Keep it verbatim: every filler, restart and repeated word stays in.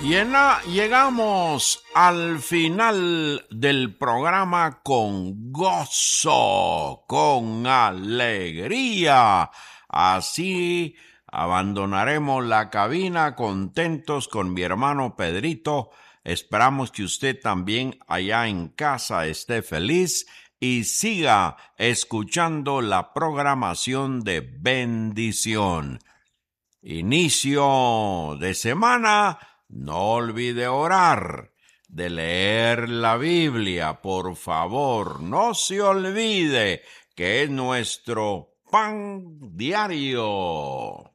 Llena- llegamos al final del programa con gozo, con alegría. Así abandonaremos la cabina contentos con mi hermano Pedrito. Esperamos que usted también allá en casa esté feliz y siga escuchando la programación de bendición. Inicio de semana, no olvide orar, de leer la Biblia, por favor, no se olvide que es nuestro pan diario.